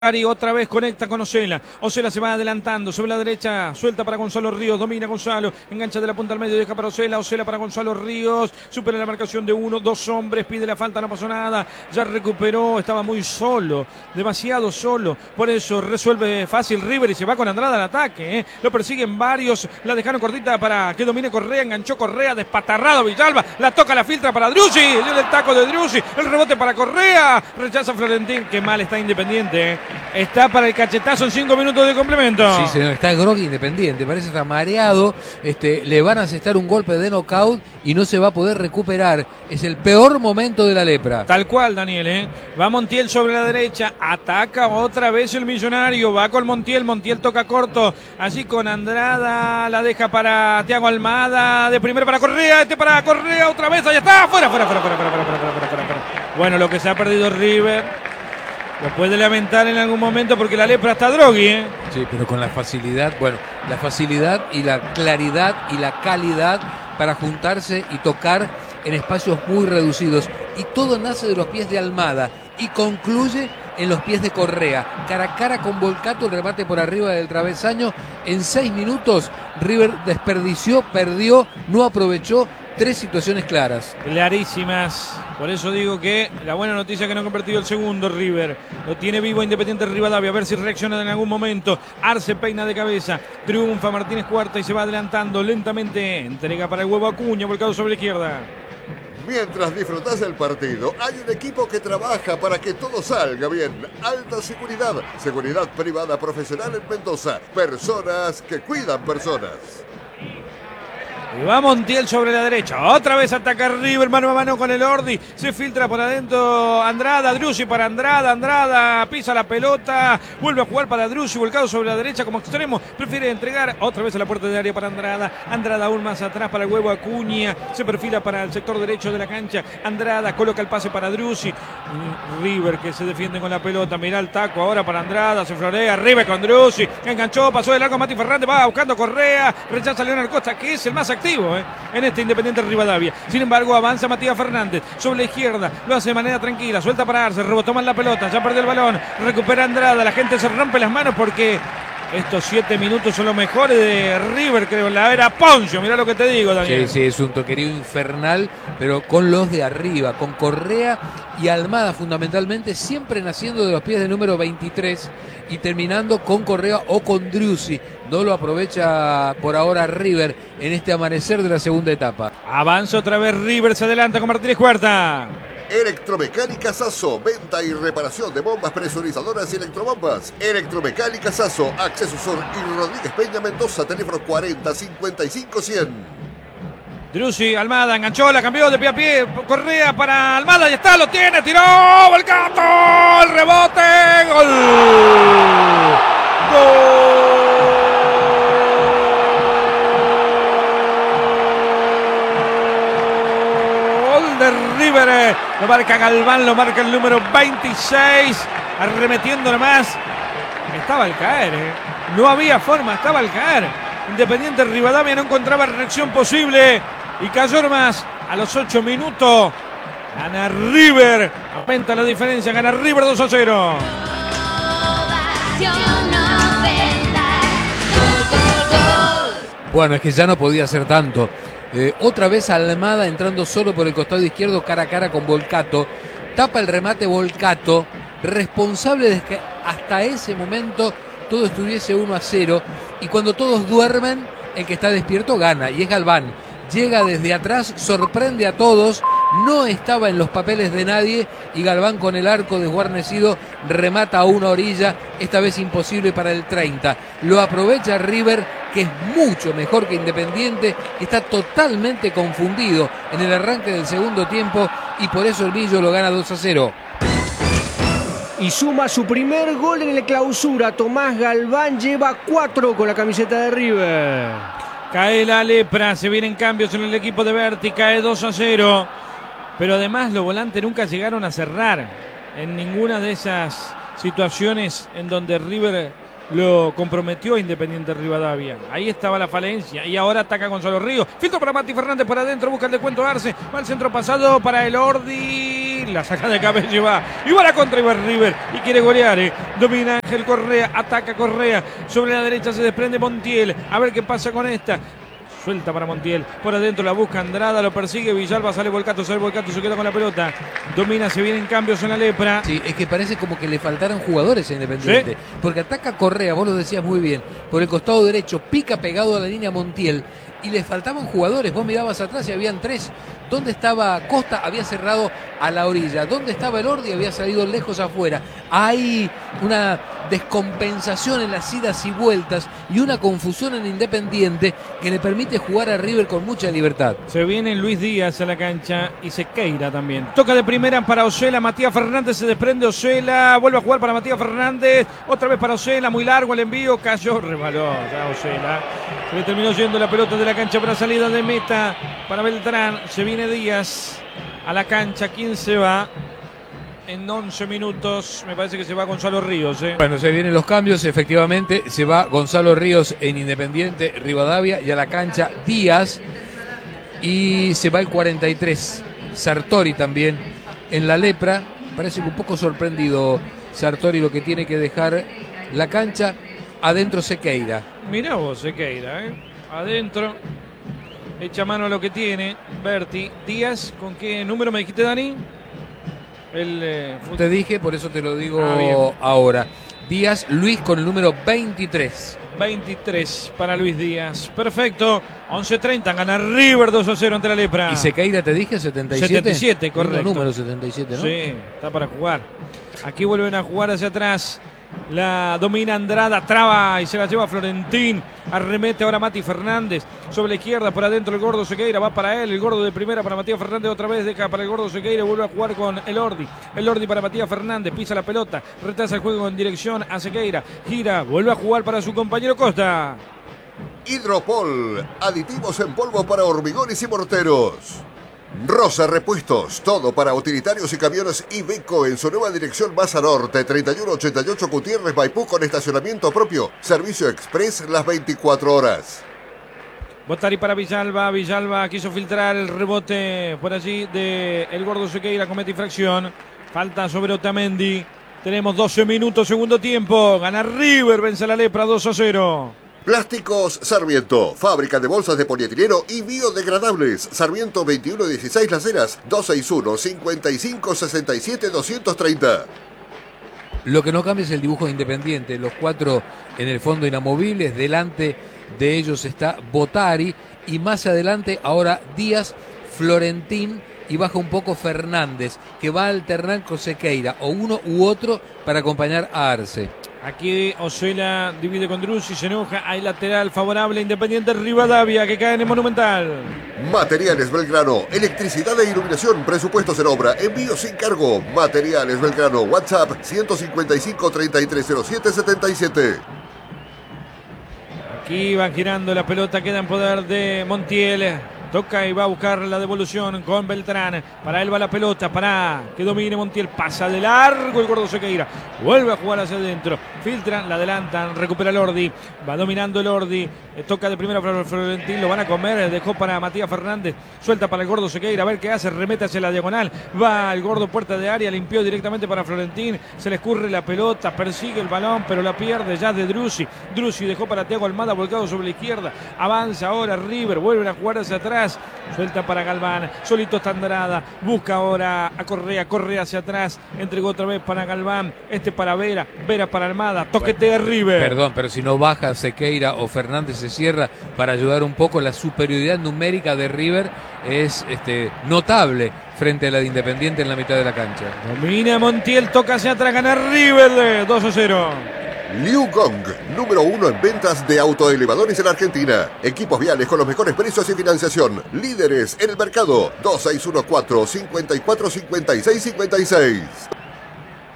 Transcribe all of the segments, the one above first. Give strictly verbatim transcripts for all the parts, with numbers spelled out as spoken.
Ari otra vez conecta con Osela. Osela se va adelantando sobre la derecha, suelta para Gonzalo Ríos, domina Gonzalo, engancha de la punta al medio, deja para Osela, Osela para Gonzalo Ríos, supera la marcación de uno, dos hombres, pide la falta, no pasó nada, ya recuperó, estaba muy solo, demasiado solo, por eso resuelve fácil River y se va con Andrada al ataque, ¿eh? Lo persiguen varios, la dejaron cortita para que domine Correa, enganchó Correa, despatarrado Villalba, la toca, la filtra para Driussi, el taco de Driussi, el rebote para Correa, rechaza Florentín, que mal está Independiente, ¿eh? Está para el cachetazo en cinco minutos de complemento. Sí, señor, está groggy Independiente, parece que está mareado, este, le van a asestar un golpe de knockout y no se va a poder recuperar. Es el peor momento de la lepra. Tal cual, Daniel, ¿eh? Va Montiel sobre la derecha, ataca otra vez el Millonario, va con Montiel, Montiel toca corto, así con Andrada, la deja para Thiago Almada, de primero para Correa, este para Correa otra vez, ahí está, fuera, fuera, fuera, fuera, fuera, fuera, fuera, fuera, fuera, fuera. Bueno, lo que se ha perdido River. Lo puede lamentar en algún momento porque la lepra está drogui, ¿eh? Sí, pero con la facilidad, bueno, la facilidad y la claridad y la calidad para juntarse y tocar en espacios muy reducidos. Y todo nace de los pies de Almada y concluye en los pies de Correa. Cara a cara con Volcato, el remate por arriba del travesaño. En seis minutos River desperdició, perdió, no aprovechó tres situaciones claras. Clarísimas. Por eso digo que la buena noticia es que no ha convertido el segundo River. Lo tiene vivo Independiente Rivadavia. A ver si reacciona en algún momento. Arce peina de cabeza. Triunfa Martínez Cuarta y se va adelantando lentamente. Entrega para el huevo Acuña, volcado sobre la izquierda. Mientras disfrutas del partido, hay un equipo que trabaja para que todo salga bien. Alta seguridad. Seguridad privada profesional en Mendoza. Personas que cuidan personas. Y va Montiel sobre la derecha. Otra vez ataca River, mano a mano con el Ordi. Se filtra por adentro Andrada, Driussi para Andrada. Andrada pisa la pelota. Vuelve a jugar para Driussi, volcado sobre la derecha como extremo. Prefiere entregar otra vez a la puerta de área para Andrada. Andrada aún más atrás para el huevo Acuña. Se perfila para el sector derecho de la cancha. Andrada coloca el pase para Driussi. River que se defiende con la pelota. Mirá el taco ahora para Andrada. Se florea. River con Driussi. Enganchó, pasó de largo Mati Fernández. Va buscando Correa. Rechaza Leonel Costa, que es el más activo. ¿eh? En este Independiente Rivadavia. Sin embargo, avanza Matías Fernández sobre la izquierda, lo hace de manera tranquila, suelta para Arce, rebotó mal la pelota, ya perdió el balón, recupera Andrada, la gente se rompe las manos porque estos siete minutos son los mejores de River, creo, en la era Poncio, mirá lo que te digo, Daniel. Sí, sí, es un toquerío infernal, pero con los de arriba, con Correa y Almada fundamentalmente, siempre naciendo de los pies del número veintitrés y terminando con Correa o con Driussi. No lo aprovecha por ahora River en este amanecer de la segunda etapa. Avanza otra vez River, se adelanta con Martínez Cuarta. Electromecánica Sasso, venta y reparación de bombas presurizadoras y electrobombas. Electromecánica Sasso, Acceso Sur y Rodríguez Peña Mendoza, teléfono cuarenta cincuenta y cinco cien. Driussi, Almada, enganchó, la cambió de pie a pie, Correa para Almada, y está, lo tiene, tiró, Volcato, el rebote, gol. Gol. De River, lo marca Galván, lo marca el número veintiséis, arremetiendo nomás, estaba al caer, ¿eh? No había forma, estaba al caer. Independiente Rivadavia no encontraba reacción posible y cayó nomás a los ocho minutos. Gana River, aumenta la diferencia, gana River dos a cero. Bueno, es que ya no podía hacer tanto. Eh, otra vez Almada entrando solo por el costado izquierdo cara a cara con Volcato. Tapa el remate Volcato, responsable de que hasta ese momento todo estuviese uno a cero. Y cuando todos duermen, el que está despierto gana, y es Galván. Llega desde atrás, sorprende a todos, no estaba en los papeles de nadie y Galván con el arco desguarnecido remata a una orilla, esta vez imposible para el treinta. Lo aprovecha River, que es mucho mejor que Independiente, está totalmente confundido en el arranque del segundo tiempo y por eso el Millo lo gana dos a cero. Y suma su primer gol en la clausura. Tomás Galván lleva cuatro con la camiseta de River. Cae la lepra, se vienen cambios en el equipo de Berti, cae dos a cero. Pero además los volantes nunca llegaron a cerrar en ninguna de esas situaciones en donde River lo comprometió a Independiente Rivadavia. Ahí estaba la falencia y ahora ataca Gonzalo Ríos. Filtro para Mati Fernández por adentro, busca el descuento Arce. Va al centro pasado para el Ordi. la saca de cabeza y va. Y va a la contra y va River. Y quiere golear, eh. Domina Ángel Correa, ataca Correa. Sobre la derecha se desprende Montiel. A ver qué pasa con esta. Suelta para Montiel, por adentro la busca Andrada, lo persigue Villalba, sale Volcato, sale Volcato, se queda con la pelota. Domina, se vienen cambios en la lepra. Sí, es que parece como que le faltaron jugadores a Independiente. ¿Sí? Porque ataca Correa, vos lo decías muy bien, por el costado derecho, pica pegado a la línea Montiel. Y le faltaban jugadores, vos mirabas atrás y habían tres. ¿Dónde estaba Costa? Había cerrado a la orilla. ¿Dónde estaba el Ordi? Había salido lejos afuera. Hay una descompensación en las idas y vueltas y una confusión en Independiente que le permite jugar a River con mucha libertad. Se viene Luis Díaz a la cancha y Sequeira también. Toca de primera para Osela, Matías Fernández, se desprende Osela, vuelve a jugar para Matías Fernández, otra vez para Osela, muy largo el envío, cayó, rebaló ya Osela. Se le terminó yendo la pelota de la cancha para salida de meta para Beltrán. Se viene Díaz a la cancha. ¿Quién se va? En once minutos me parece que se va Gonzalo Ríos. ¿eh? Bueno, se vienen los cambios, efectivamente. Se va Gonzalo Ríos en Independiente Rivadavia y a la cancha Díaz. Y se va el cuarenta y tres. Sartori también en la lepra. Parece que un poco sorprendido Sartori, lo que tiene que dejar la cancha. Adentro Sequeira. Mirá vos, Sequeira, ¿eh? Adentro. Echa mano a lo que tiene. Berti. Díaz, ¿con qué número me dijiste, Dani? El, eh, te dije, por eso te lo digo ah, ahora. Díaz, Luis con el número veintitrés. veintitrés para Luis Díaz. Perfecto. once treinta. Gana River dos a cero ante la lepra. ¿Y Sequeira te dije? ¿setenta y siete? setenta y siete, correcto. El número setenta y siete, ¿no? Sí, está para jugar. Aquí vuelven a jugar hacia atrás. La domina Andrada, traba y se la lleva Florentín. Arremete ahora Mati Fernández. Sobre la izquierda, por adentro el gordo Sequeira. Va para él, el gordo de primera para Matías Fernández. Otra vez deja para el gordo Sequeira. Vuelve a jugar con el Ordi. El Ordi para Matías Fernández. Pisa la pelota. Retrasa el juego en dirección a Sequeira. Gira, vuelve a jugar para su compañero Costa. Hidropol, aditivos en polvo para hormigones y morteros. Rosa Repuestos, todo para utilitarios y camiones Iveco en su nueva dirección Baza Norte, treinta y uno ochenta y ocho Gutiérrez, Maipú, con estacionamiento propio. Servicio express las veinticuatro horas. Botari para Villalba, Villalba quiso filtrar el rebote por allí de el gordo Sequeira, comete infracción. Falta sobre Otamendi. Tenemos doce minutos, segundo tiempo. Gana River, vence a la lepra dos a cero. Plásticos Sarmiento, fábrica de bolsas de polietileno y biodegradables. Sarmiento veintiuno dieciséis Las Heras, dos seis uno, cincuenta y cinco sesenta y siete, doscientos treinta. Lo que no cambia es el dibujo de Independiente. Los cuatro en el fondo inamovibles. Delante de ellos está Botari. Y más adelante ahora Díaz, Florentín y baja un poco Fernández, que va a alternar con Sequeira, o uno u otro para acompañar a Arce. Aquí Osela divide con Drusi, se enoja, hay lateral favorable Independiente Rivadavia que cae en el Monumental. Materiales Belgrano, electricidad e iluminación, presupuestos en obra, envío sin cargo. Materiales Belgrano, WhatsApp ciento cincuenta y cinco, treinta y tres cero siete, setenta y siete. Aquí va girando la pelota, queda en poder de Montiel. Toca y va a buscar la devolución con Beltrán. Para él va la pelota, para que domine Montiel. Pasa de largo el gordo Sequeira. Vuelve a jugar hacia adentro. Filtran, la adelantan, recupera el Ordi. Va dominando el Ordi. Toca de primera para Florentín. Lo van a comer. Dejó para Matías Fernández. Suelta para el gordo Sequeira. A ver qué hace. Remete hacia la diagonal. Va el gordo puerta de área. Limpió directamente para Florentín. Se le escurre la pelota. Persigue el balón, pero la pierde ya de Drusi. Drusi dejó para Thiago Almada volcado sobre la izquierda. Avanza ahora River. Vuelven a jugar hacia atrás. Suelta para Galván, solito está Andrada, busca ahora a Correa, Correa hacia atrás, entregó otra vez para Galván, este para Vera, Vera para Almada, toquete de River. Perdón, pero si no baja Sequeira o Fernández se cierra para ayudar un poco, la superioridad numérica de River es este, notable frente a la de Independiente en la mitad de la cancha. Domina Montiel, toca hacia atrás, gana River dos a cero. Liu Gong, número uno en ventas de autoelevadores en Argentina. Equipos viales con los mejores precios y financiación. Líderes en el mercado. dos seis uno cuatro, cinco cuatro, cinco seis cinco seis.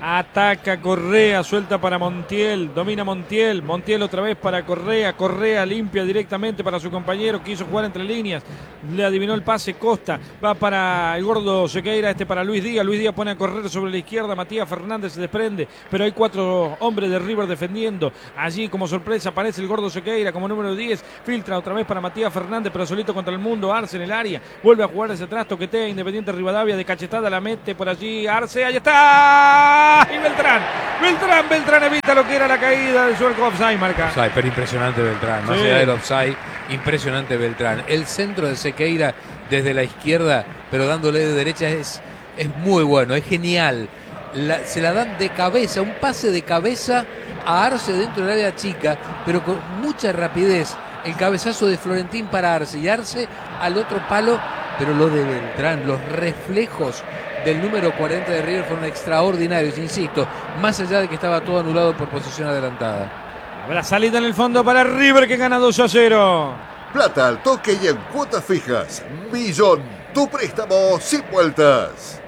Ataca Correa, suelta para Montiel, domina Montiel, Montiel otra vez para Correa, Correa limpia directamente para su compañero, quiso jugar entre líneas, le adivinó el pase Costa, va para el gordo Sequeira, este para Luis Díaz, Luis Díaz pone a correr sobre la izquierda, Matías Fernández se desprende, pero hay cuatro hombres de River defendiendo, allí como sorpresa aparece el gordo Sequeira como número diez, filtra otra vez para Matías Fernández, pero solito contra el mundo, Arce en el área, vuelve a jugar hacia atrás, toquetea Independiente Rivadavia, de cachetada la mete por allí, Arce, ahí está. Y Beltrán, Beltrán, Beltrán evita lo que era la caída del suelco offside, marca. Offside, pero impresionante Beltrán, más Sí. allá del offside, impresionante Beltrán. El centro de Sequeira desde la izquierda, pero dándole de derecha es, es muy bueno, es genial. La, se la dan de cabeza, un pase de cabeza a Arce dentro del área chica, pero con mucha rapidez. El cabezazo de Florentín para Arce y Arce al otro palo, pero lo de Beltrán, los reflejos del número cuarenta de River fueron extraordinarios, insisto, más allá de que estaba todo anulado por posición adelantada. La salida en el fondo para River que gana dos a cero. Plata al toque y en cuotas fijas. Millón, tu préstamo sin vueltas.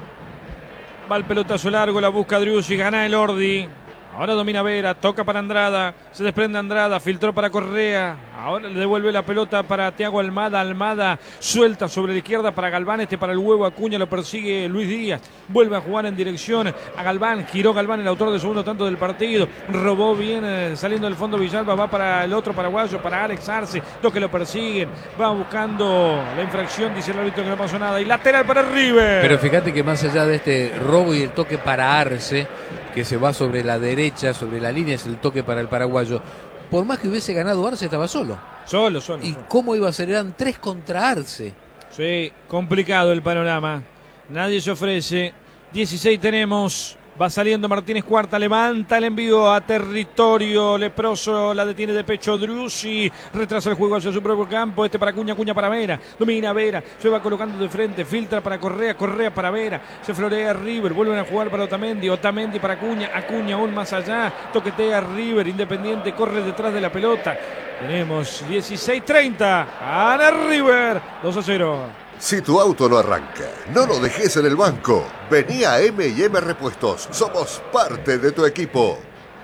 Va el pelotazo largo, la busca Driussi, gana el Ordi. Ahora domina Vera, toca para Andrada, se desprende Andrada, filtró para Correa. Ahora le devuelve la pelota para Thiago Almada. Almada suelta sobre la izquierda para Galván, este para el huevo Acuña, lo persigue Luis Díaz. Vuelve a jugar en dirección a Galván, giró Galván, el autor del segundo tanto del partido. Robó bien eh, saliendo del fondo Villalba, va para el otro paraguayo, para Alex Arce, los que lo persiguen. Va buscando la infracción, dice el árbitro que no pasó nada. Y lateral para River. Pero fíjate que más allá de este robo y el toque para Arce, que se va sobre la derecha, sobre la línea, es el toque para el paraguayo. Por más que hubiese ganado Arce, estaba solo. Solo, solo. ¿Y solo. cómo iba a ser? Eran tres contra Arce. Sí, complicado el panorama. Nadie se ofrece. dieciséis tenemos. Va saliendo Martínez Cuarta, levanta el envío a territorio leproso, la detiene de pecho Driussi, retrasa el juego hacia su propio campo, este para Acuña, Acuña para Vera, domina Vera, se va colocando de frente, filtra para Correa, Correa para Vera, se florea River, vuelven a jugar para Otamendi, Otamendi para Acuña, Acuña aún más allá, toquetea River, Independiente corre detrás de la pelota, tenemos dieciséis treinta, gana River, dos a cero. Si tu auto no arranca, no lo dejes en el banco. Vení a M y M Repuestos. Somos parte de tu equipo.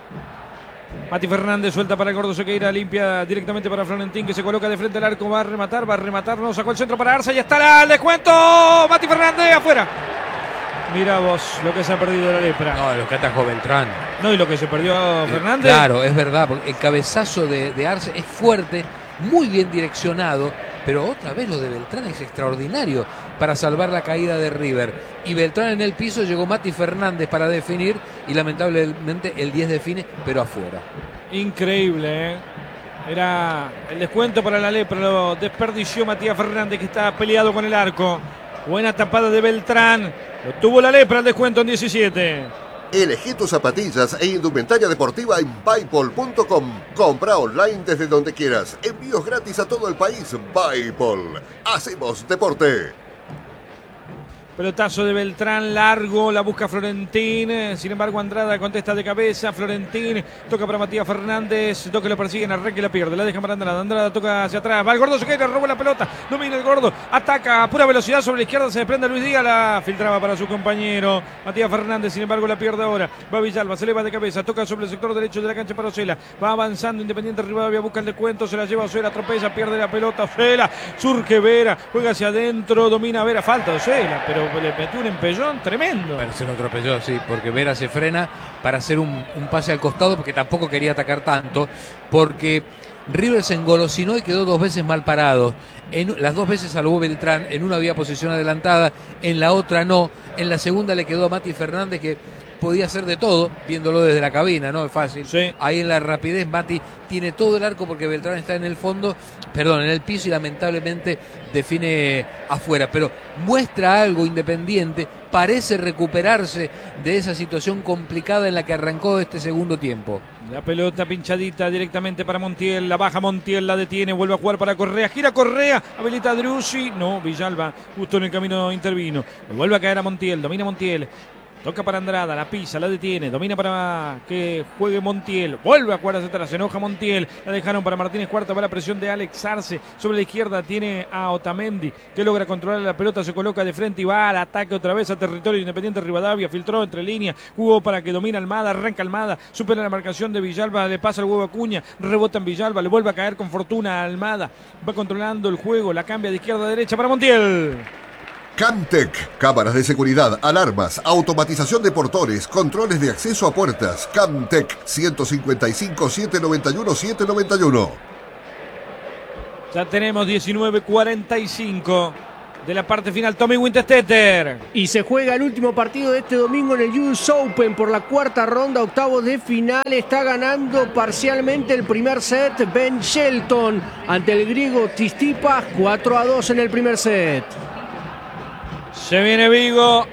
Mati Fernández suelta para el gordo Sequeira, limpia directamente para Florentín que se coloca de frente al arco, va a rematar, va a rematar, no sacó el centro para Arce, y está la, el descuento. Mati Fernández afuera. Mira vos lo que se ha perdido la lepra. No, lo que atajó Beltrán. No, y lo que se perdió Fernández. Claro, es verdad, porque el cabezazo de, de Arce es fuerte, muy bien direccionado, pero otra vez lo de Beltrán es extraordinario para salvar la caída de River. Y Beltrán en el piso, llegó Mati Fernández para definir y lamentablemente el diez define, pero afuera. Increíble, ¿eh? Era el descuento para la lepra, lo desperdició Matías Fernández que está peleado con el arco. Buena tapada de Beltrán, lo tuvo la lepra el descuento en diecisiete. Elegí tus zapatillas e indumentaria deportiva en Buypol punto com. Compra online desde donde quieras. Envíos gratis a todo el país. Buypol. Hacemos deporte. Pelotazo de Beltrán, largo, la busca Florentín, sin embargo Andrada contesta de cabeza, Florentín toca para Matías Fernández, toca lo persiguen, arranque y la pierde, la deja para Andrada, Andrada toca hacia atrás, va el gordo Sequeira, roba la pelota, domina el gordo, ataca a pura velocidad sobre la izquierda, se desprende Luis Díaz, la filtraba para su compañero, Matías Fernández, sin embargo la pierde ahora, va Villalba, se eleva de cabeza, toca sobre el sector derecho de la cancha para Ocela, va avanzando Independiente Rivadavia, busca el descuento, se la lleva Ocela, tropeza, pierde la pelota, Ocela, surge Vera, juega hacia adentro, domina Vera, falta Ocela, pero le metió un empellón tremendo. Bueno, se lo atropelló, sí, porque Vera se frena para hacer un, un pase al costado porque tampoco quería atacar tanto, porque River se engolosinó y quedó dos veces mal parado. En, las dos veces salvó Beltrán, en una había posición adelantada, en la otra no, en la segunda le quedó a Mati Fernández que podía hacer de todo, viéndolo desde la cabina, ¿no? Es fácil. Sí. Ahí en la rapidez Mati tiene todo el arco porque Beltrán está en el fondo, perdón, en el piso y lamentablemente define afuera. Pero muestra algo Independiente, parece recuperarse de esa situación complicada en la que arrancó este segundo tiempo. La pelota pinchadita directamente para Montiel, la baja Montiel, la detiene, vuelve a jugar para Correa, gira Correa, habilita a Driussi, no, Villalba justo en el camino intervino, vuelve a caer a Montiel, domina Montiel. Toca para Andrada, la pisa, la detiene, domina para que juegue Montiel. Vuelve a jugar hacia atrás, se enoja Montiel. La dejaron para Martínez Cuarta, va la presión de Alex Arce. Sobre la izquierda tiene a Otamendi, que logra controlar la pelota, se coloca de frente y va al ataque otra vez a territorio Independiente Rivadavia. Filtró entre líneas, jugó para que domina Almada, arranca Almada, supera la marcación de Villalba, le pasa el huevo a Acuña, rebota en Villalba, le vuelve a caer con fortuna a Almada. Va controlando el juego, la cambia de izquierda a derecha para Montiel. Camtec, cámaras de seguridad, alarmas, automatización de portones, controles de acceso a puertas. Camtec, ciento cincuenta y cinco, setecientos noventa y uno, setecientos noventa y uno. Ya tenemos diecinueve cuarenta y cinco de la parte final. Tommy Winterstetter. Y se juega el último partido de este domingo en el U S Open por la cuarta ronda, octavos de final. Está ganando parcialmente el primer set Ben Shelton ante el griego Tsitsipas, cuatro a dos en el primer set. Se viene Vigo.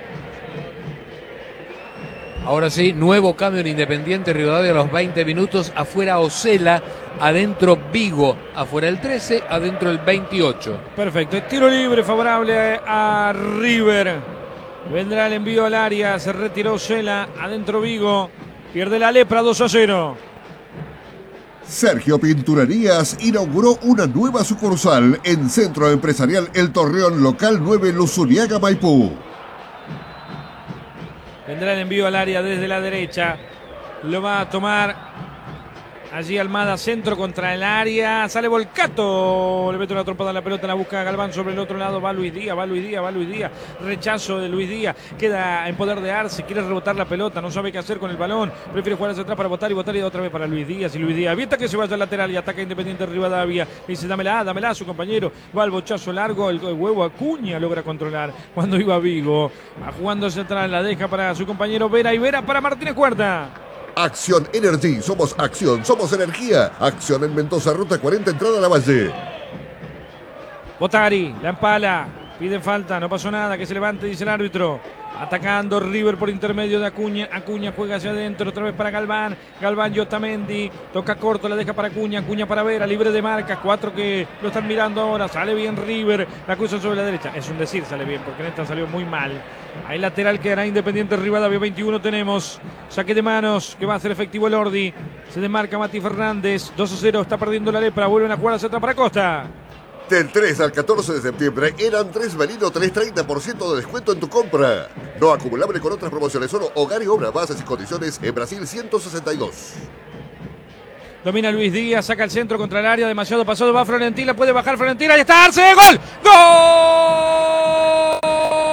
Ahora sí, nuevo cambio en Independiente Rivadavia a los veinte minutos. Afuera Osela, adentro Vigo. Afuera el trece, adentro el veintiocho. Perfecto, el tiro libre favorable a River. Vendrá el envío al área, se retiró Osela, adentro Vigo. Pierde la Lepra, dos a cero. Sergio Pinturerías inauguró una nueva sucursal en Centro Empresarial El Torreón, local nueve, Luzuriaga, Maipú. Vendrá el envío al área desde la derecha. Lo va a tomar allí Almada, centro contra el área. Sale Volcato. Le mete una trompada a la pelota, la busca Galván sobre el otro lado. Va Luis Díaz, va Luis Díaz, va Luis Díaz. Rechazo de Luis Díaz. Queda en poder de Arce. Quiere rebotar la pelota. No sabe qué hacer con el balón. Prefiere jugar hacia atrás para botar y botar y otra vez para Luis Díaz. Y Luis Díaz evita que se vaya al lateral y ataca Independiente Rivadavia. Dice, dámela, dámela a su compañero. Va al bochazo largo. El huevo Acuña logra controlar cuando iba Vigo. Va jugando hacia atrás. La deja para su compañero Vera y Vera para Martínez Cuarta. Acción Energy, somos acción, somos energía. Acción en Mendoza, ruta cuarenta, entrada a la Valle. Botari, la empala, pide falta, no pasó nada, que se levante, dice el árbitro. Atacando River por intermedio de Acuña. Acuña juega hacia adentro, otra vez para Galván. Galván y Otamendi. Toca corto, la deja para Acuña. Acuña para Vera, libre de marca. Cuatro que lo están mirando ahora. Sale bien River. La cruza sobre la derecha. Es un decir, sale bien, porque en esta salió muy mal. Ahí lateral quedará Independiente Rivadavia. veintiuno tenemos. Saque de manos que va a hacer efectivo el Ordi. Se desmarca Mati Fernández. dos a cero. Está perdiendo la Lepra. Vuelven a jugar hacia atrás para Costa. Del tres al catorce de septiembre, eran tres Merino, tres treinta por ciento de descuento en tu compra. No acumulable con otras promociones, solo hogar y obra, bases y condiciones en Brasil ciento sesenta y dos. Domina Luis Díaz, saca el centro contra el área, demasiado pasado, va Florentina, puede bajar Florentina, ahí está Arce, ¡gol! ¡Gol!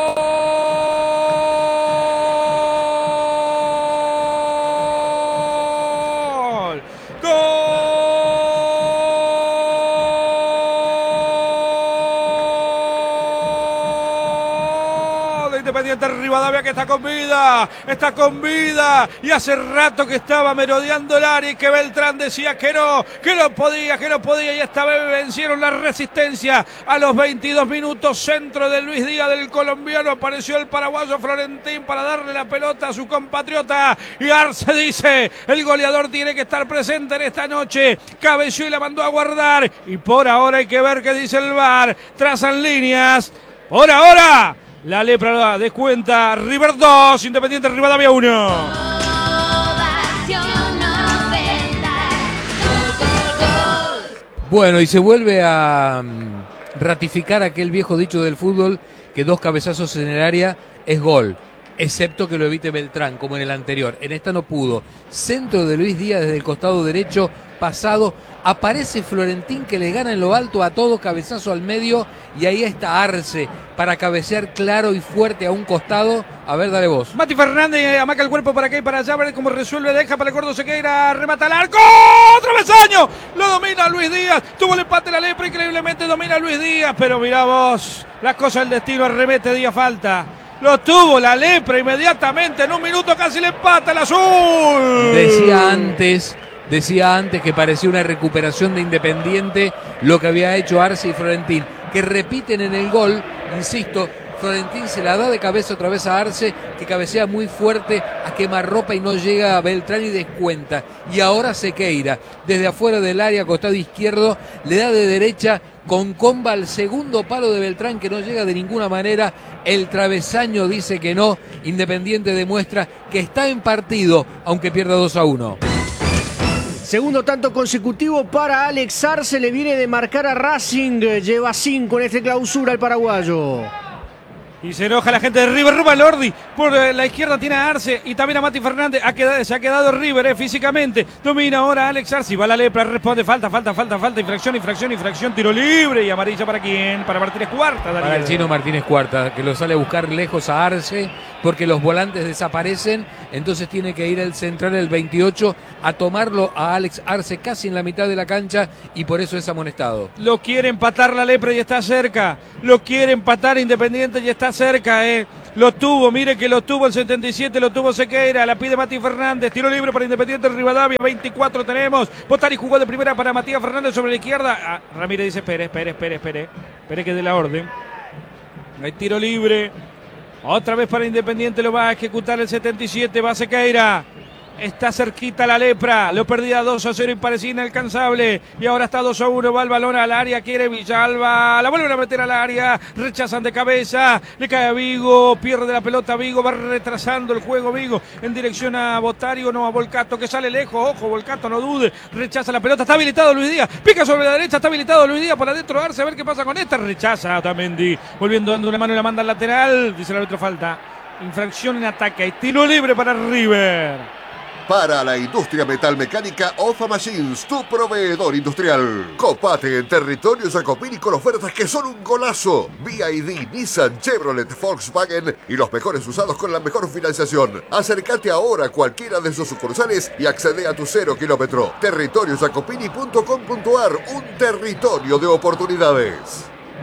Independiente Rivadavia, que está con vida, está con vida, y hace rato que estaba merodeando el área y que Beltrán decía que no, que no podía, que no podía, y esta vez vencieron la resistencia. A los veintidós minutos, centro de Luis Díaz, del colombiano, apareció el paraguayo Florentín para darle la pelota a su compatriota, y Arce dice, el goleador tiene que estar presente en esta noche. Cabeció y la mandó a guardar, y por ahora hay que ver qué dice el V A R. Trazan líneas, por ahora la Lepra descuenta. River dos, Independiente Rivadavia uno. Bueno, y se vuelve a ratificar aquel viejo dicho del fútbol que dos cabezazos en el área es gol, excepto que lo evite Beltrán, como en el anterior. En esta no pudo. Centro de Luis Díaz desde el costado derecho, pasado. Aparece Florentín, que le gana en lo alto a todo, cabezazo al medio, y ahí está Arce para cabecear claro y fuerte a un costado. A ver, dale vos. Mati Fernández amaca el cuerpo para acá y para allá, a ver cómo resuelve, deja para el gordo Sequeira, remata al arco, travesaño, lo domina Luis Díaz, tuvo el empate la Lepra, increíblemente domina Luis Díaz, pero mirá vos, las cosas del destino, arremete Díaz, falta. Lo tuvo la Lepra inmediatamente, en un minuto casi le empata el azul. Decía antes... Decía antes que parecía una recuperación de Independiente lo que había hecho Arce y Florentín, que repiten en el gol, insisto, Florentín se la da de cabeza otra vez a Arce, que cabecea muy fuerte a quemarropa y no llega a Beltrán y descuenta. Y ahora Sequeira, desde afuera del área, costado izquierdo, le da de derecha con comba al segundo palo de Beltrán, que no llega de ninguna manera. El travesaño dice que no. Independiente demuestra que está en partido, aunque pierda dos a uno. Segundo tanto consecutivo para Alex Arce, le viene de marcar a Racing, lleva cinco en este clausura el paraguayo. Y se enoja la gente de River, Ruba Lordi, por la izquierda tiene a Arce y también a Mati Fernández, ha quedado, se ha quedado River eh, físicamente, domina ahora Alex Arce, va la lepra, responde, falta, falta, falta, falta, infracción, infracción, infracción, tiro libre y amarilla para quién, para Martínez Cuarta. Daniel. Para el chino Martínez Cuarta, que lo sale a buscar lejos a Arce, porque los volantes desaparecen, entonces tiene que ir el central, el veintiocho, a tomarlo a Alex Arce casi en la mitad de la cancha y por eso es amonestado. Lo quiere empatar la lepra y está cerca, lo quiere empatar Independiente y está cerca, eh. Lo tuvo, mire que lo tuvo el setenta y siete, lo tuvo Sequeira, la pide Mati Fernández, tiro libre para Independiente Rivadavia, veinticuatro tenemos. Botari jugó de primera para Matías Fernández sobre la izquierda. Ah, Ramírez dice, espere, espere, espere, espere, espere que dé la orden. Hay tiro libre. Otra vez para Independiente, lo va a ejecutar el setenta y siete, va Sequeira. Está cerquita la lepra, lo perdía dos a cero y parecía inalcanzable. Y ahora está dos a uno, va el balón al área, quiere Villalba, la vuelven a meter al área, rechazan de cabeza, le cae a Vigo, pierde la pelota Vigo, va retrasando el juego Vigo en dirección a Botario, no a Volcato, que sale lejos, ojo, Volcato no dude, rechaza la pelota, está habilitado Luis Díaz, pica sobre la derecha, está habilitado Luis Díaz por adentro, Arce, a ver qué pasa con esta, rechaza Otamendi, volviendo dando una mano y la manda al lateral, dice el árbitro falta, infracción en ataque, y tiro libre para River. Para la industria metalmecánica, Ofa Machines, tu proveedor industrial. Copate en territorio Jacopini con ofertas que son un golazo. B Y D, Nissan, Chevrolet, Volkswagen y los mejores usados con la mejor financiación. Acércate ahora a cualquiera de sus sucursales y accede a tu cero kilómetro. territorio jacopini punto com punto ar, un territorio de oportunidades.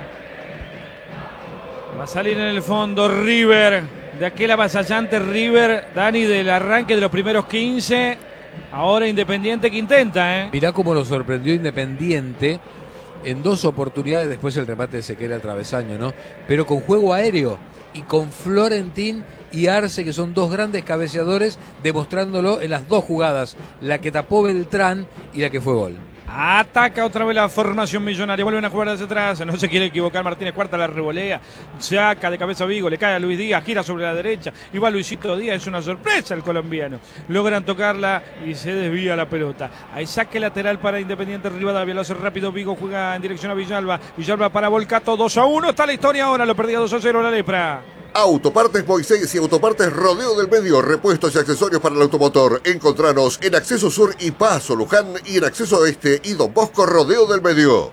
Va a salir en el fondo River. De aquel avasallante River, Dani, del arranque de los primeros quince, ahora Independiente que intenta, ¿eh? Mirá cómo lo sorprendió Independiente en dos oportunidades, después el remate de Sequeira al travesaño, ¿no? Pero con juego aéreo y con Florentín y Arce, que son dos grandes cabeceadores, demostrándolo en las dos jugadas, la que tapó Beltrán y la que fue gol. Ataca otra vez la formación millonaria. Vuelven a jugar hacia atrás. No se quiere equivocar. Martínez Cuarta la revolea. Saca de cabeza a Vigo. Le cae a Luis Díaz. Gira sobre la derecha. Y va Luisito Díaz. Es una sorpresa el colombiano. Logran tocarla y se desvía la pelota. Hay saque lateral para Independiente Rivadavia. Lo hace rápido. Vigo juega en dirección a Villalba. Villalba para Volcato. dos a uno. Está la historia ahora. Lo perdía dos a cero la lepra. Autopartes Moisés y Autopartes Rodeo del Medio, repuestos y accesorios para el automotor. Encontranos en Acceso Sur y Paso Luján y en Acceso Este y Don Bosco Rodeo del Medio.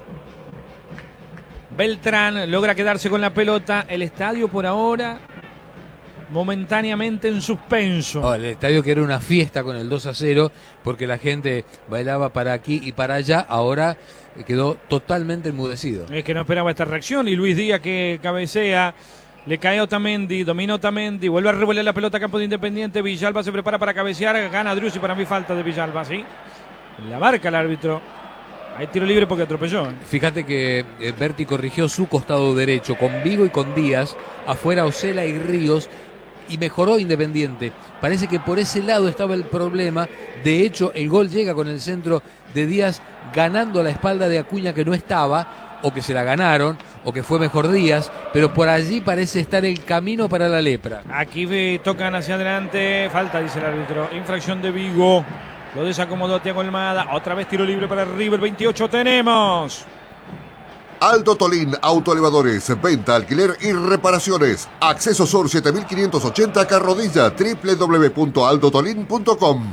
Beltrán logra quedarse con la pelota. El estadio por ahora momentáneamente en suspenso. Oh, el estadio que era una fiesta con el dos a cero porque la gente bailaba para aquí y para allá, ahora quedó totalmente enmudecido. Es que no esperaba esta reacción y Luis Díaz que cabecea. Le cae a Otamendi, domina Otamendi, vuelve a revolver la pelota a campo de Independiente. Villalba se prepara para cabecear, gana Driussi, para mí falta de Villalba, ¿sí? La marca el árbitro. Hay tiro libre porque atropelló. ¿eh? Fíjate que eh, Berti corrigió su costado derecho con Vigo y con Díaz, afuera Osela y Ríos, y mejoró Independiente. Parece que por ese lado estaba el problema. De hecho, el gol llega con el centro de Díaz ganando la espalda de Acuña, que no estaba, o que se la ganaron, o que fue mejor Díaz, pero por allí parece estar el camino para la lepra. Aquí ve, tocan hacia adelante, falta, dice el árbitro, infracción de Vigo, lo desacomodó Thiago Almada, otra vez tiro libre para River, veintiocho tenemos. Aldo Tolín, autoelevadores, venta, alquiler y reparaciones. Acceso Sur siete mil quinientos ochenta Carrodilla, doble u doble u doble u punto aldo tolín punto com.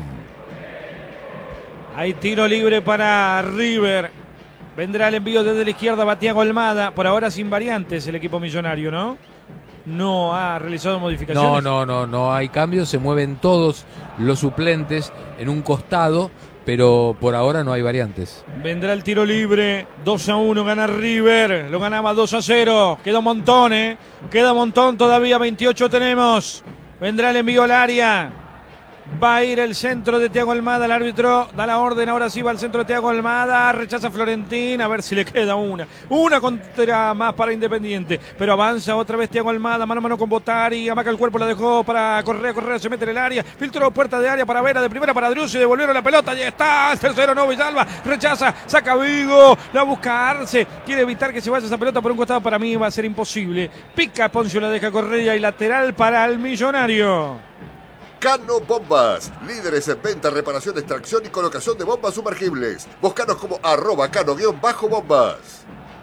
Hay tiro libre para River. Vendrá el envío desde la izquierda, va Thiago Almada. Por ahora sin variantes el equipo millonario, ¿no? No ha realizado modificaciones. No, no, no, no hay cambios. Se mueven todos los suplentes en un costado, pero por ahora no hay variantes. Vendrá el tiro libre. dos a uno gana River. Lo ganaba dos a cero. Queda un montón, ¿eh? Queda un montón todavía. veintiocho tenemos. Vendrá el envío al área. Va a ir el centro de Thiago Almada, el árbitro da la orden, ahora sí va al centro de Thiago Almada, rechaza Florentín, a ver si le queda una. Una contra más para Independiente, pero avanza otra vez Thiago Almada, mano a mano con Botari, amaca el cuerpo, la dejó para Correa, Correa se mete en el área, filtró puerta de área para Vera, de primera para Driussi, devolvieron la pelota, ya está, el tercero no, Villalba, rechaza, saca Vigo, la busca Arce, quiere evitar que se vaya esa pelota por un costado, para mí va a ser imposible. Pica Poncio, la deja Correa y lateral para el Millonario. Cano Bombas, líderes en venta, reparación, extracción y colocación de bombas sumergibles. Búscanos como arroba cano-bombas.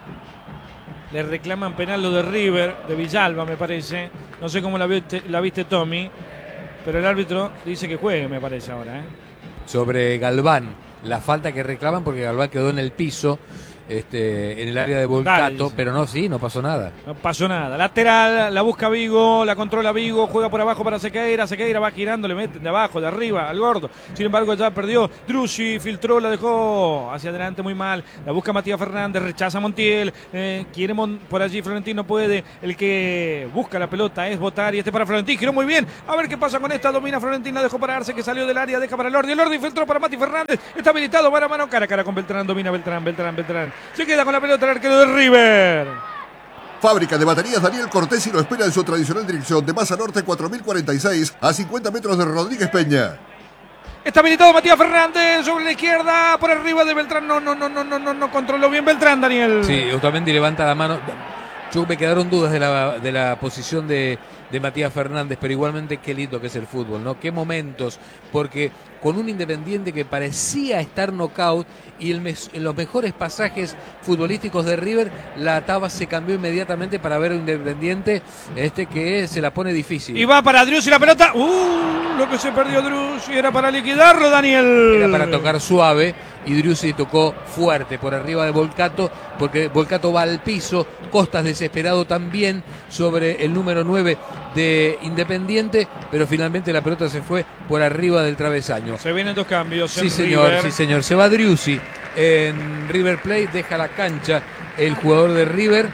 Le reclaman penal lo de River, de Villalba me parece. No sé cómo la viste, la viste Tommy, pero el árbitro dice que juegue, me parece ahora. ¿eh? Sobre Galván, la falta que reclaman porque Galván quedó en el piso. Este, en el área de Volcato, Dale, pero no, sí, no pasó nada. No pasó nada. Lateral, la busca Vigo, la controla Vigo, juega por abajo para Sequeira, Sequeira va girando, le meten de abajo, de arriba, al gordo. Sin embargo, ya perdió. Driussi filtró, la dejó hacia adelante muy mal. La busca Matías Fernández, rechaza Montiel. Eh, quiere Mon por allí, Florentín no puede. El que busca la pelota es Botari. Este para Florentín, giró muy bien. A ver qué pasa con esta. Domina Florentín, la dejó para Arce, que salió del área, deja para Lordi. El Lordi filtró para Mati Fernández. Está habilitado, mano a mano, cara a cara con Beltrán. Domina Beltrán, Beltrán, Beltrán. Se queda con la pelota el arquero de River. Fábrica de baterías Daniel Cortés y lo espera en su tradicional dirección de Masa Norte cuatro mil cuarenta y seis a cincuenta metros de Rodríguez Peña. Está habilitado Matías Fernández sobre la izquierda, por arriba de Beltrán. No, no, no, no, no, no, no controló bien Beltrán, Daniel. Sí, Otamendi levanta la mano. Yo me quedaron dudas de la, de la posición de, de Matías Fernández, pero igualmente qué lindo que es el fútbol, ¿no? Qué momentos, porque con un Independiente que parecía estar knockout y el mes, en los mejores pasajes futbolísticos de River, la taba se cambió inmediatamente para ver a un Independiente este que se la pone difícil. Y va para Driussi la pelota. ¡Uh! Lo que se perdió Driussi era para liquidarlo, Daniel. Era para tocar suave y Driussi tocó fuerte por arriba de Volcato, porque Volcato va al piso. Costas desesperado también sobre el número nueve de Independiente, pero finalmente la pelota se fue por arriba del travesaño. Se vienen dos cambios. Sí, señor, River. sí, señor. Se va Driussi en River Plate, deja la cancha el jugador de River.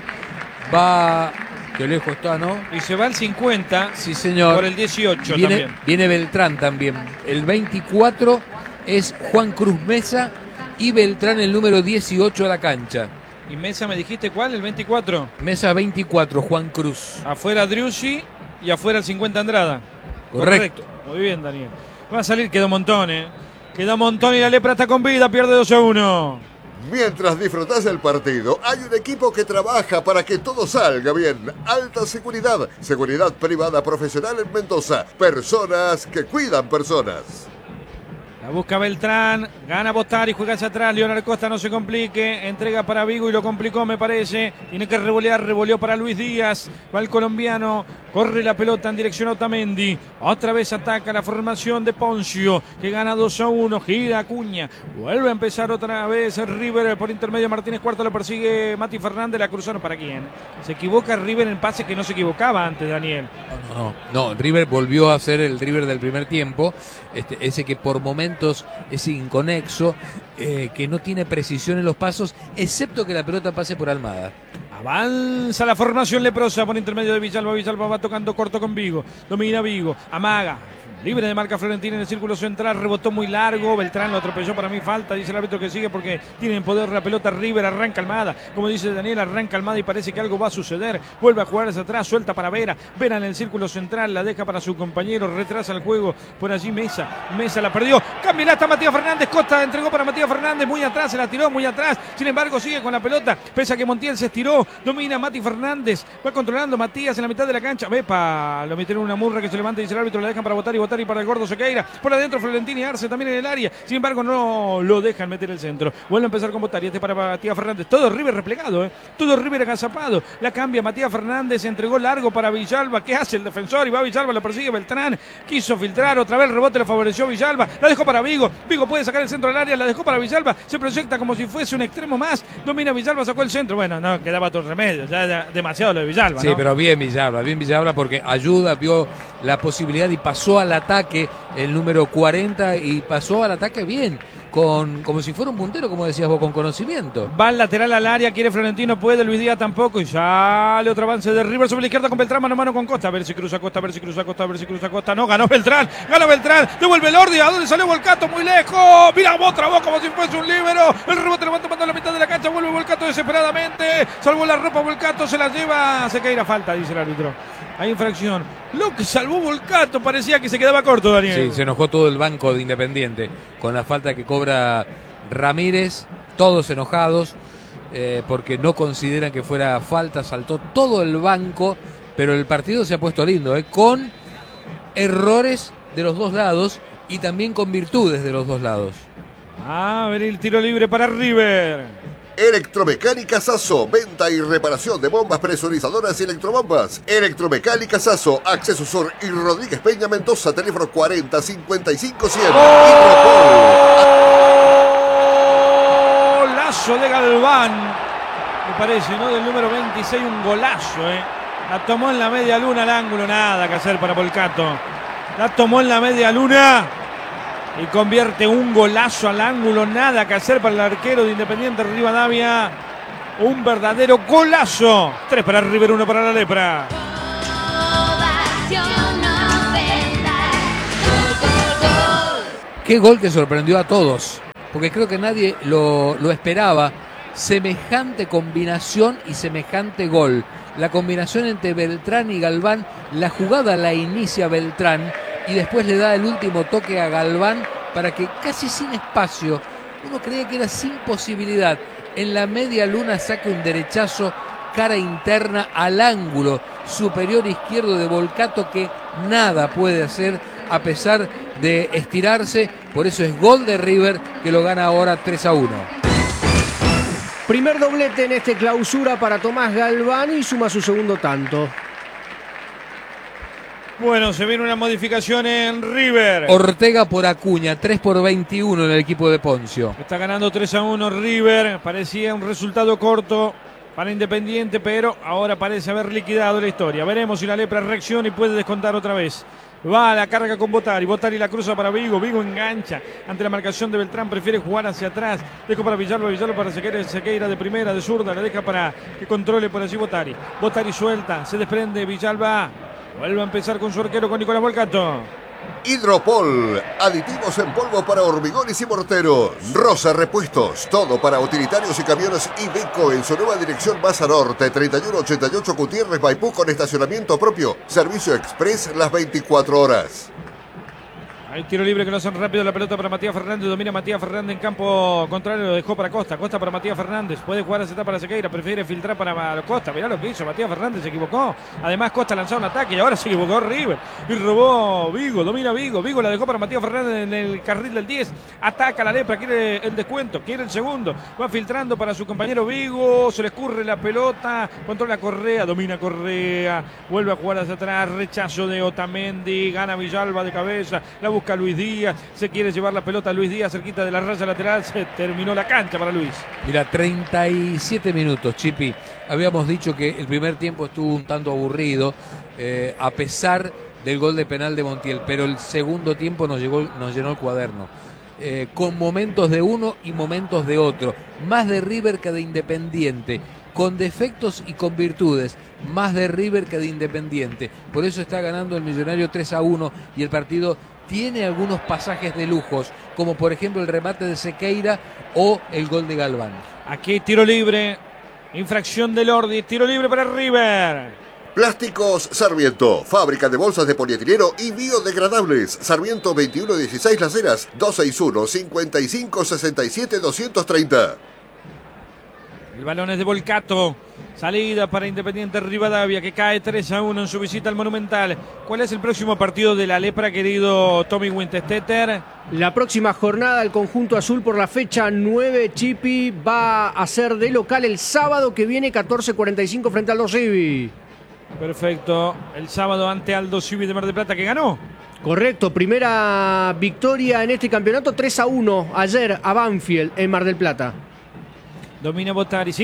Va, que lejos está, ¿no? Y se va el cincuenta. Sí, señor. Por el dieciocho viene, también. Viene Beltrán también. El veinticuatro es Juan Cruz Mesa y Beltrán el número dieciocho a la cancha. ¿Y Mesa me dijiste cuál? ¿El veinticuatro? Mesa veinticuatro, Juan Cruz. Afuera Driussi y afuera el cincuenta Andrada. Correcto. Correcto. Muy bien, Daniel. Va a salir, quedó un montón, ¿eh? Queda un montón y la Lepra está con vida, pierde dos a uno. Mientras disfrutás el partido, hay un equipo que trabaja para que todo salga bien. Alta Seguridad, seguridad privada profesional en Mendoza. Personas que cuidan personas. La busca Beltrán, gana Botari, juega hacia atrás, Leonardo Costa no se complique, entrega para Vigo y lo complicó me parece, tiene que revolear, revoleó para Luis Díaz, va el colombiano, corre la pelota en dirección a Otamendi, otra vez ataca la formación de Poncio, que gana dos a uno, gira Acuña, vuelve a empezar otra vez River por intermedio Martínez Cuarto, lo persigue Mati Fernández, la cruzaron para quién, se equivoca River en pase que no se equivocaba antes, Daniel. No, no, no, River volvió a ser el River del primer tiempo, este, ese que por momentos es inconexo, eh, que no tiene precisión en los pasos, excepto que la pelota pase por Almada. Avanza la formación leprosa por intermedio de Villalba. Villalba va tocando corto con Vigo. Domina Vigo. Amaga. Libre de marca Florentín en el círculo central, rebotó muy largo, Beltrán lo atropelló, para mí falta, dice el árbitro que sigue porque tiene en poder la pelota River, arranca Almada, como dice Daniel, arranca Almada y parece que algo va a suceder, vuelve a jugar hacia atrás, suelta para Vera, Vera en el círculo central, la deja para su compañero, retrasa el juego, por allí Mesa, Mesa la perdió, cambia hasta Matías Fernández, Costa entregó para Matías Fernández, muy atrás, se la tiró muy atrás, sin embargo sigue con la pelota, pese a que Montiel se estiró, domina Mati Fernández, va controlando Matías en la mitad de la cancha, Vepa, lo metieron una murra que se levanta, dice el árbitro, la dejan para votar y votar y para el gordo Sequeira, por adentro Florentín y Arce también en el área, sin embargo no lo dejan meter el centro, vuelve a empezar con Botari, este para Matías Fernández, todo River replegado, ¿eh? todo River agazapado, la cambia Matías Fernández, se entregó largo para Villalba, ¿qué hace el defensor? Y va Villalba, lo persigue Beltrán, quiso filtrar, otra vez el rebote le favoreció Villalba, la dejó para Vigo, Vigo puede sacar el centro del área, la dejó para Villalba, se proyecta como si fuese un extremo más, domina Villalba, sacó el centro, bueno, no, quedaba todo remedio, ya, ya demasiado lo de Villalba, sí, ¿no? pero bien Villalba, bien Villalba porque ayuda, vio la posibilidad y pasó al ataque el número cuarenta y pasó al ataque bien, con como si fuera un puntero, como decías vos, con conocimiento. Va al lateral al área, quiere Florentino, puede, Luis Díaz tampoco, y sale otro avance de River sobre la izquierda con Beltrán, mano a mano con Costa, a ver si cruza Costa, a ver si cruza Costa, a ver si cruza Costa, no, ganó Beltrán, ganó Beltrán, devuelve el Ordi, ¿a dónde salió Volcato? Muy lejos, mira, otra voz como si fuese un líbero, el rebote levanta mandando a la mitad de la cancha, vuelve Volcato desesperadamente, salvó la ropa Volcato, se la lleva, se cae la falta, dice el árbitro. Hay infracción. Lo que salvó Volcato parecía que se quedaba corto, Daniel. Sí, se enojó todo el banco de Independiente con la falta que cobra Ramírez, todos enojados eh, porque no consideran que fuera falta, saltó todo el banco, pero el partido se ha puesto lindo, eh, con errores de los dos lados y también con virtudes de los dos lados. A ver el tiro libre para River. Electromecánica Sasso, venta y reparación de bombas presurizadoras y electrobombas. Electromecánica Sasso, Acceso Sur y Rodríguez Peña Mendoza, teléfono cuarenta cincuenta y cinco cien. Golazo de Galván, me parece, ¿no? Del número veintiséis, un golazo, ¿eh? La tomó en la media luna al ángulo, nada que hacer para Volcato. La tomó en la media luna y convierte un golazo al ángulo, nada que hacer para el arquero de Independiente Rivadavia. Un verdadero golazo. Tres para River, uno para la Lepra. Qué gol que sorprendió a todos, porque creo que nadie lo, lo esperaba. Semejante combinación y semejante gol. La combinación entre Beltrán y Galván, la jugada la inicia Beltrán y después le da el último toque a Galván para que casi sin espacio, uno creía que era sin posibilidad, en la media luna saque un derechazo cara interna al ángulo superior izquierdo de Volcato, que nada puede hacer a pesar de estirarse. Por eso es gol de River, que lo gana ahora tres a uno. Primer doblete en este clausura para Tomás Galván y suma su segundo tanto. Bueno, se viene una modificación en River. Ortega por Acuña, tres por veintiuno en el equipo de Poncio. Está ganando tres a uno River. Parecía un resultado corto para Independiente, pero ahora parece haber liquidado la historia. Veremos si la Lepra reacciona y puede descontar otra vez. Va a la carga con Botari. Botari la cruza para Vigo. Vigo engancha ante la marcación de Beltrán. Prefiere jugar hacia atrás. Deja para Villalba. Villalba para Sequeira. Sequeira de primera, de zurda. Le deja para que controle por allí Botari. Botari suelta. Se desprende Villalba. Vuelve a empezar con su arquero, con Nicolás Volcato. Hidropol, aditivos en polvo para hormigones y morteros. Rosa Repuestos, todo para utilitarios y camiones Iveco en su nueva dirección Baza Norte, treinta y uno ochenta y ocho Gutiérrez, Maipú, con estacionamiento propio. Servicio express las veinticuatro horas. Hay tiro libre que lo hacen rápido, la pelota para Matías Fernández, domina Matías Fernández en campo contrario, lo dejó para Costa, Costa para Matías Fernández, puede jugar hacia para Sequeira, prefiere filtrar para Costa, mirá lo que hizo Matías Fernández, se equivocó, además Costa lanzó un ataque y ahora se equivocó River, y robó Vigo, domina Vigo, Vigo la dejó para Matías Fernández en el carril del diez, ataca la Lepra, quiere el descuento, quiere el segundo, va filtrando para su compañero Vigo, se le escurre la pelota, controla Correa, domina Correa, vuelve a jugar hacia atrás, rechazo de Otamendi, gana Villalba de cabeza, la busca Luis Díaz, se quiere llevar la pelota a Luis Díaz cerquita de la raya lateral, se terminó la cancha para Luis. Mira, treinta y siete minutos, Chipi. Habíamos dicho que el primer tiempo estuvo un tanto aburrido, eh, a pesar del gol de penal de Montiel, pero el segundo tiempo nos, llegó, nos llenó el cuaderno, eh, con momentos de uno y momentos de otro, más de River que de Independiente, con defectos y con virtudes, más de River que de Independiente. Por eso está ganando el Millonario tres a uno y el partido tiene algunos pasajes de lujos, como por ejemplo el remate de Sequeira o el gol de Galván. Aquí tiro libre, infracción del Ordi, tiro libre para River. Plásticos Sarmiento, fábrica de bolsas de polietileno y biodegradables. Sarmiento veintiuno dieciséis Las Heras, dos seis uno, cincuenta y cinco sesenta y siete, doscientos treinta. El balón es de Volcato. Salida para Independiente Rivadavia, que cae tres a uno en su visita al Monumental. ¿Cuál es el próximo partido de la Lepra, querido Tommy Winterstetter? La próxima jornada, el conjunto azul por la fecha nueve, Chipi, va a ser de local el sábado que viene, catorce cuarenta y cinco, frente al Aldo Civi. Perfecto. El sábado ante Aldo Civi de Mar del Plata, que ganó. Correcto, primera victoria en este campeonato, tres a uno ayer a Banfield en Mar del Plata. Domina Botari, sí.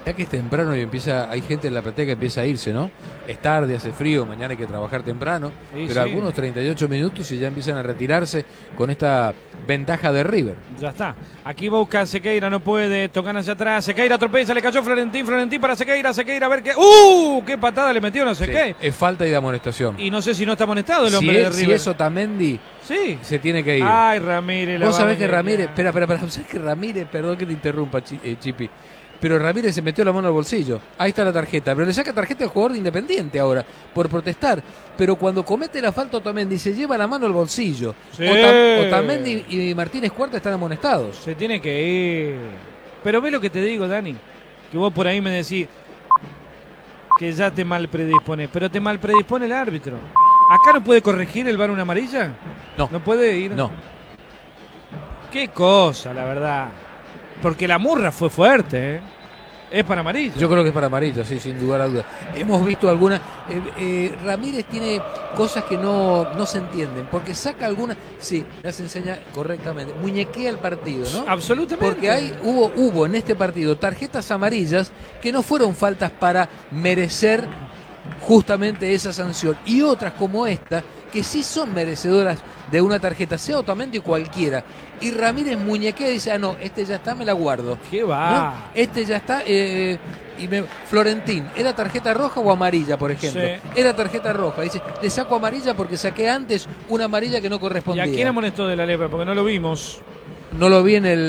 Ya que es temprano y empieza, hay gente en la platea que empieza a irse, ¿no? Es tarde, hace frío, mañana hay que trabajar temprano, Sí, pero sí. algunos treinta y ocho minutos y ya empiezan a retirarse con esta ventaja de River. Ya está. Aquí busca Sequeira, no puede. Tocan hacia atrás. Sequeira tropeza, le cayó Florentín. Florentín para Sequeira. Sequeira, a ver qué. ¡Uh! ¡Qué patada le metió! No sé Sí, qué. es falta y de amonestación. Y no sé si no está amonestado el Si hombre de es, si River. es Otamendi, Sí. se tiene que ir. Ay, Ramírez. la Vos va sabés a que meter. Ramírez, espera, espera, espera, ¿sabés que Ramírez, perdón que te interrumpa, Chi- eh, Chipi, pero Ramírez se metió la mano al bolsillo? Ahí está la tarjeta, pero le saca tarjeta al jugador de Independiente ahora, por protestar. Pero cuando comete la falta Otamendi, se lleva la mano al bolsillo. Sí. Otam- Otamendi y Martínez Cuarta están amonestados. Se tiene que ir. Pero ve lo que te digo, Dani. Que vos por ahí me decís que ya te mal predispone. Pero te mal predispone el árbitro. ¿Acá no puede corregir el V A R una amarilla? No. ¿No puede ir? No, Qué cosa, la verdad. Porque la murra fue fuerte, ¿eh? Es para amarilla. yo creo que es para amarilla, sí, sin lugar a dudas. Hemos visto algunas. eh, eh, Ramírez tiene cosas que no, no se entienden, porque saca algunas. Sí, las enseña correctamente. Muñequea el partido, ¿no? Absolutamente. Porque hay, hubo, hubo en este partido tarjetas amarillas que no fueron faltas para merecer justamente esa sanción. Y otras como esta, que sí son merecedoras de una tarjeta, sea Otamendi cualquiera. Y Ramírez muñequea y dice, ah, no, este ya está, me la guardo. ¿Qué va? ¿No? Este ya está. eh, y me, Florentín, ¿era tarjeta roja o amarilla, por ejemplo? Sí. Era tarjeta roja. Dice, le saco amarilla porque saqué antes una amarilla que no ¿Y correspondía. a quién amonestó de la lepra? Porque no lo vimos. No lo vi en el,